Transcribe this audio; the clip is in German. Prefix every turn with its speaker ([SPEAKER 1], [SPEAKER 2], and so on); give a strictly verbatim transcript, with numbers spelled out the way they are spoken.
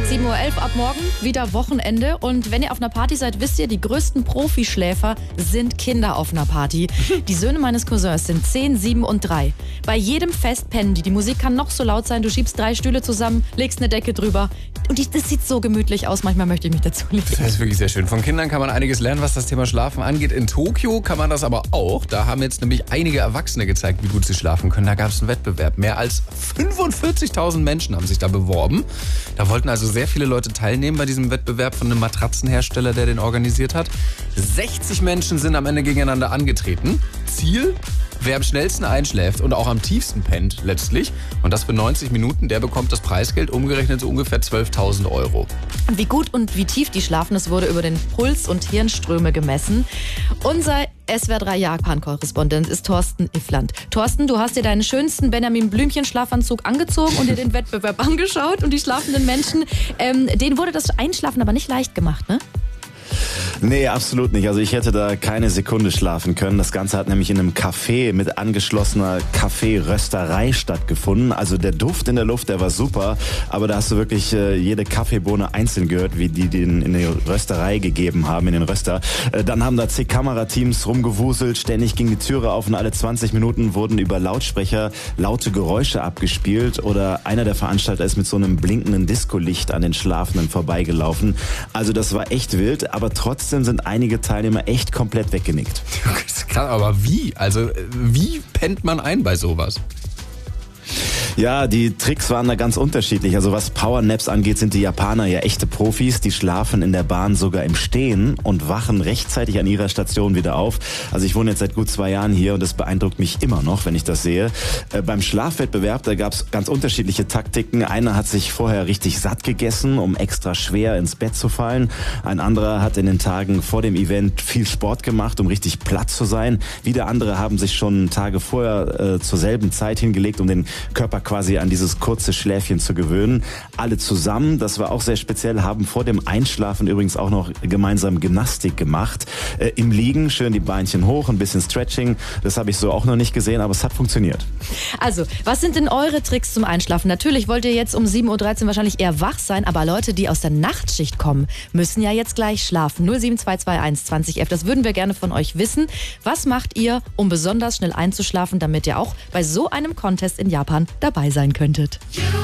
[SPEAKER 1] sieben Uhr elf ab morgen wieder Wochenende. Und wenn ihr auf einer Party seid, wisst ihr, die größten Profischläfer sind Kinder auf einer Party. Die Söhne meines Cousins sind zehn, sieben und drei. Bei jedem Fest pennen die. Die Musik kann noch so laut sein. Du schiebst drei Stühle zusammen, legst eine Decke drüber. Und die, das sieht so gemütlich aus. Manchmal möchte ich mich dazu legen.
[SPEAKER 2] Das ist wirklich sehr schön. Von Kindern kann man einiges lernen, was das Thema Schlafen angeht. In Tokio kann man das aber auch. Da haben jetzt nämlich einige Erwachsene gezeigt, wie gut sie schlafen können. Da gab es einen Wettbewerb. Mehr als fünfundvierzigtausend Menschen haben sich da beworben. Da wollten also sehr viele Leute teilnehmen bei diesem Wettbewerb von einem Matratzenhersteller, der den organisiert hat. sechzig Menschen sind am Ende gegeneinander angetreten. Ziel: wer am schnellsten einschläft und auch am tiefsten pennt letztlich, und das für neunzig Minuten, der bekommt das Preisgeld, umgerechnet so ungefähr zwölftausend Euro.
[SPEAKER 1] Und wie gut und wie tief die schlafen, das wurde über den Puls und Hirnströme gemessen. Unser S W R drei Japan-Korrespondent ist Thorsten Iffland. Thorsten, du hast dir deinen schönsten Benjamin Blümchen-Schlafanzug angezogen und dir den Wettbewerb angeschaut und die schlafenden Menschen, ähm, denen wurde das Einschlafen aber nicht leicht gemacht, ne?
[SPEAKER 3] Nee, absolut nicht. Also ich hätte da keine Sekunde schlafen können. Das Ganze hat nämlich in einem Café mit angeschlossener Kaffeerösterei stattgefunden. Also der Duft in der Luft, der war super, aber da hast du wirklich äh, jede Kaffeebohne einzeln gehört, wie die den in die Rösterei gegeben haben, in den Röster. Äh, dann haben da zig Kamerateams rumgewuselt, ständig ging die Türe auf und alle zwanzig Minuten wurden über Lautsprecher laute Geräusche abgespielt oder einer der Veranstalter ist mit so einem blinkenden Discolicht an den Schlafenden vorbeigelaufen. Also das war echt wild, aber trotzdem sind einige Teilnehmer echt komplett weggenickt.
[SPEAKER 2] Krass, aber wie? Also wie pennt man ein bei sowas?
[SPEAKER 3] Ja, die Tricks waren da ganz unterschiedlich. Also was Powernaps angeht, sind die Japaner ja echte Profis. Die schlafen in der Bahn sogar im Stehen und wachen rechtzeitig an ihrer Station wieder auf. Also ich wohne jetzt seit gut zwei Jahren hier und das beeindruckt mich immer noch, wenn ich das sehe. Äh, beim Schlafwettbewerb, da gab es ganz unterschiedliche Taktiken. Einer hat sich vorher richtig satt gegessen, um extra schwer ins Bett zu fallen. Ein anderer hat in den Tagen vor dem Event viel Sport gemacht, um richtig platt zu sein. Wieder andere haben sich schon Tage vorher äh, zur selben Zeit hingelegt, um den Körper quasi an dieses kurze Schläfchen zu gewöhnen. Alle zusammen, das war auch sehr speziell, haben vor dem Einschlafen übrigens auch noch gemeinsam Gymnastik gemacht. Äh, Im Liegen schön die Beinchen hoch, ein bisschen Stretching. Das habe ich so auch noch nicht gesehen, aber es hat funktioniert.
[SPEAKER 1] Also, was sind denn eure Tricks zum Einschlafen? Natürlich wollt ihr jetzt um sieben Uhr dreizehn wahrscheinlich eher wach sein, aber Leute, die aus der Nachtschicht kommen, müssen ja jetzt gleich schlafen. null sieben zwei zwei eins zwanzig elf, das würden wir gerne von euch wissen. Was macht ihr, um besonders schnell einzuschlafen, damit ihr auch bei so einem Contest in Japan dabei sein könntet?